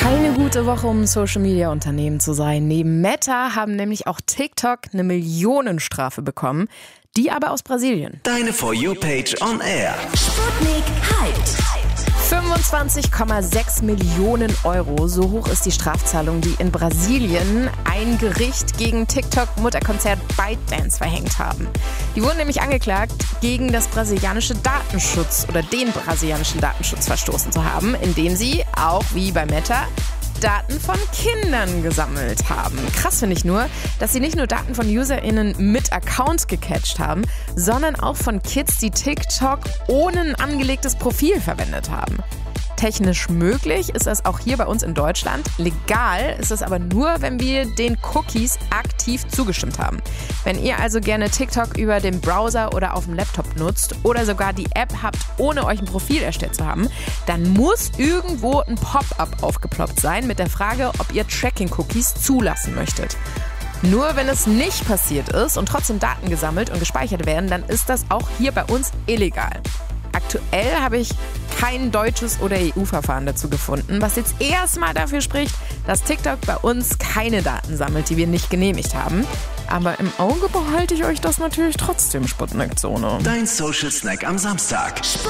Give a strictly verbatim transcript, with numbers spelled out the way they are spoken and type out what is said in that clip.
Keine gute Woche, um ein Social-Media-Unternehmen zu sein. Neben Meta haben nämlich auch TikTok eine Millionenstrafe bekommen, die aber aus Brasilien. Deine For You-Page on Air. Sputnik hyped. fünfundzwanzig Komma sechs Millionen Euro, so hoch ist die Strafzahlung, die in Brasilien ein Gericht gegen TikTok-Mutterkonzern ByteDance verhängt haben. Die wurden nämlich angeklagt, gegen das brasilianische Datenschutz oder den brasilianischen Datenschutz verstoßen zu haben, indem sie, auch wie bei Meta, Daten von Kindern gesammelt haben. Krass finde ich nur, dass sie nicht nur Daten von UserInnen mit Account gecatcht haben, sondern auch von Kids, die TikTok ohne ein angelegtes Profil verwendet haben. Technisch möglich ist das auch hier bei uns in Deutschland. Legal ist es aber nur, wenn wir den Cookies aktiv zugestimmt haben. Wenn ihr also gerne TikTok über den Browser oder auf dem Laptop nutzt oder sogar die App habt, ohne euch ein Profil erstellt zu haben, dann muss irgendwo ein Pop-up aufgeploppt sein mit der Frage, ob ihr Tracking-Cookies zulassen möchtet. Nur wenn es nicht passiert ist und trotzdem Daten gesammelt und gespeichert werden, dann ist das auch hier bei uns illegal. Aktuell habe ich kein deutsches oder E U-Verfahren dazu gefunden, was jetzt erstmal dafür spricht, dass TikTok bei uns keine Daten sammelt, die wir nicht genehmigt haben. Aber im Auge behalte ich euch das natürlich trotzdem, Sputnik-Zone. Dein Social Snack am Samstag.